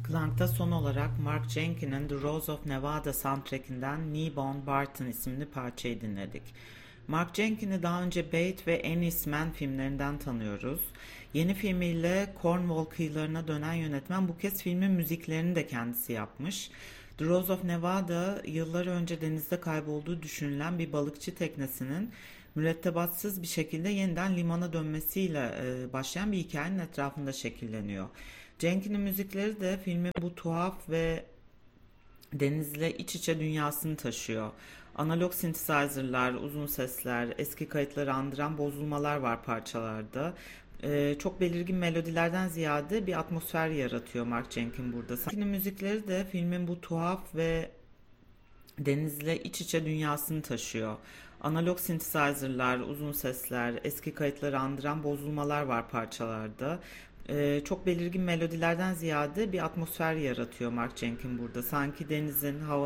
Clank'ta son olarak Mark Jenkin'in The Rose of Nevada soundtrackinden Kneeborn Barton isimli parçayı dinledik. Mark Jenkin'i daha önce Bait ve Enies Man filmlerinden tanıyoruz. Yeni filmiyle Cornwall kıyılarına dönen yönetmen bu kez filmin müziklerini de kendisi yapmış. The Rose of Nevada yıllar önce denizde kaybolduğu düşünülen bir balıkçı teknesinin mürettebatsız bir şekilde yeniden limana dönmesiyle başlayan bir hikayenin etrafında şekilleniyor. Cenk'in müzikleri de filmin bu tuhaf ve denizle iç içe dünyasını taşıyor. Analog synthesizer'lar, uzun sesler, eski kayıtları andıran bozulmalar var parçalarda. Çok belirgin melodilerden ziyade bir atmosfer yaratıyor Mark Jenkin burada. Cenk'in müzikleri de filmin bu tuhaf ve denizle iç içe dünyasını taşıyor. Analog synthesizer'lar, uzun sesler, eski kayıtları andıran bozulmalar var parçalarda. Çok belirgin melodilerden ziyade bir atmosfer yaratıyor Mark Jenkin burada. Sanki denizin, hava